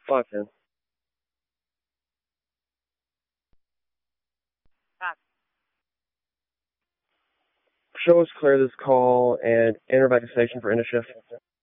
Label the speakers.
Speaker 1: Fuck, man. Show us clear this call and enter back to station for end of shift.